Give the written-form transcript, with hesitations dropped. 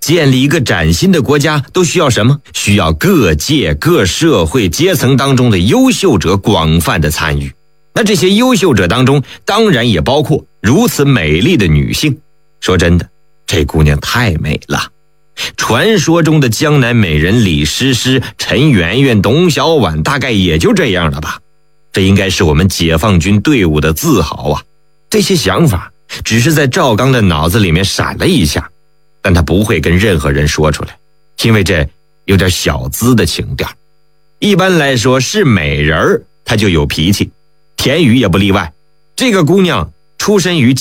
建立一个崭新的国家都需要什么？需要各界各社会阶层当中的优秀者广泛的参与。那这些优秀者当中当然也包括如此美丽的女性。说真的，这姑娘太美了。传说中的江南美人李师师、陈圆圆、董小宛大概也就这样了吧。这应该是我们解放军队伍的自豪啊。这些想法只是在赵刚的脑子里面闪了一下，但他不会跟任何人说出来，因为这有点小资的情调。一般来说，是美人儿她就有脾气，田雨也不例外。这个姑娘出身于